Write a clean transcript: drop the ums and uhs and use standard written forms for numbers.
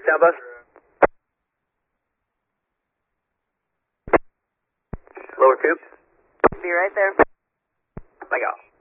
Down bus. Lower tube. Be right there. Let go.